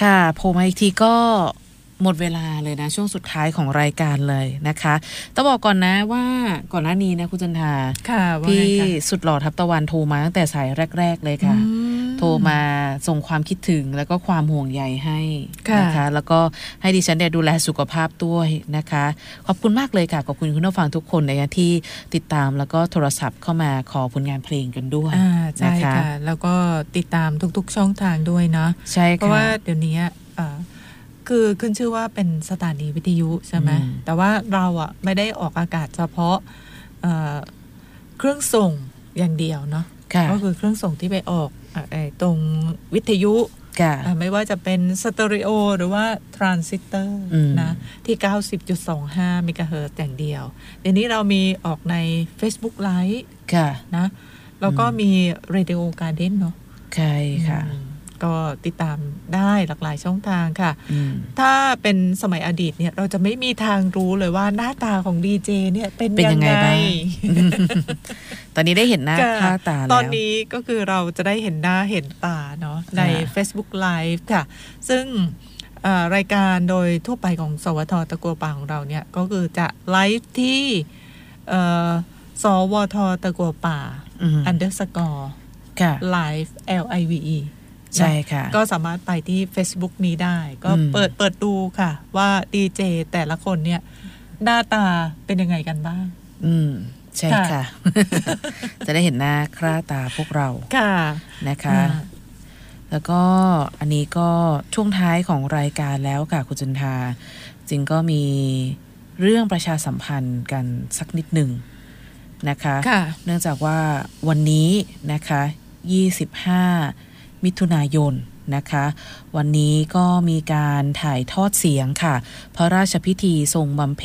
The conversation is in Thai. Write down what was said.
ค่ะโผล่มาอีกทีก็หมดเวลาเลยนะช่วงสุดท้ายของรายการเลยนะคะต้องบอกก่อนนะว่าก่อนหน้านี้นะคุณจันทาพี่สุดหล่อทับตะวันโทรมาตั้งแต่สายแรกๆเลยค่ะโทรมาส่งความคิดถึงแล้วก็ความห่วงใยให้นะคะแล้วก็ให้ดิฉันดูแลสุขภาพด้วยนะคะขอบคุณมากเลยค่ะขอบคุณคุณผู้ฟังทุกคนนะคะที่ติดตามแล้วก็โทรศัพท์เข้ามาขอผลงานเพลงกันด้วยใช่ค่ะแล้วก็ติดตามทุกๆช่องทางด้วยเนาะใช่ค่ะเพราะว่าเดี๋ยวนี้คือขึ้นชื่อว่าเป็นสถานีวิทยุใช่ไหมแต่ว่าเราไม่ได้ออกอากาศเฉพาะเครื่องส่งอย่างเดียวเนาะก็คือเครื่องส่งที่ไปออกตรงวิทยุไม่ว่าจะเป็นสเตอริโอหรือว่าทรานซิสเตอร์นะที่ 90.25 เมกะเฮิรตซ์อย่างเดียวเดี๋ยวนี้เรามีออกใน Facebook Live นะแล้วก็มี Radio Garden เนาะใช่ค่ะก็ติดตามได้หลากหลายช่องทางค่ะถ้าเป็นสมัยอดีตเนี่ยเราจะไม่มีทางรู้เลยว่าหน้าตาของดีเจเนี่ยเป็นยังไงบ้างตอนนี้ได้เห็นหน้าค่าตาแล้วตอนนี้ก็คือเราจะได้เห็นหน้าเห็นตาเนาะใน Facebook Live ค่ะซึ่งรายการโดยทั่วไปของสวทตะกัวป่าของเราเนี่ยก็คือจะไลฟ์ที่สวทตะกัวป่า_live LIVE ใช่ค่ะก็สามารถไปที่ Facebook นี้ได้ก็เปิดดูค่ะว่าดีเจแต่ละคนเนี่ยหน้าตาเป็นยังไงกันบ้างใช่ค่ะ จะได้เห็นหน้าค่าตาพวกเราค่ะนะคะแล้วก็อันนี้ก็ช่วงท้ายของรายการแล้วค่ะคุณจันทาจริงก็มีเรื่องประชาสัมพันธ์กันสักนิดหนึ่งนะคะเนื่องจากว่าวันนี้นะคะ25มิถุนายนนะคะวันนี้ก็มีการถ่ายทอดเสียงค่ะพระราชพิธีทรงบำเพ็ญ